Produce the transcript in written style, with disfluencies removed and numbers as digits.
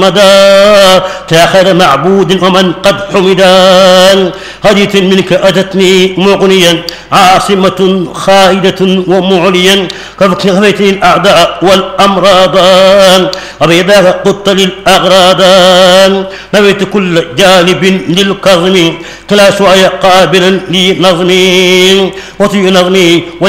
مدى تاخر معبود ومن قد حمدان هدية منك أتتني مغنيا عاصمة خائدة ومعليا كفيتني الأعداء والأمراضان وبيداك قدت للأغرادان نويت كل جانب للكظم كلا سواي قابلا لنظمي وطي نظمي